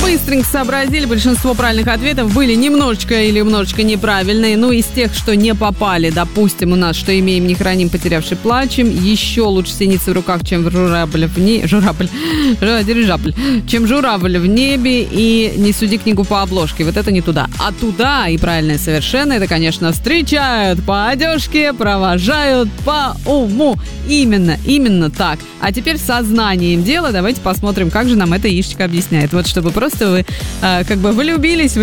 Быстренько сообразили, большинство правильных ответов были немножечко или немножечко неправильные. Ну, из тех, что не попали, допустим, у нас, что имеем, не храним, потерявший плачем. Еще лучше синицы в руках, чем журавль в небе. Дирижабль. Чем журавль в небе. И не суди книгу по обложке. Вот это не туда. А туда, и правильное совершенно, это, конечно, встречают по одежке, провожают по уму. Именно так. А теперь сознанием дела давайте посмотрим, как же нам это яичко объясняет. Вот чтобы просто вы как бы влюбились в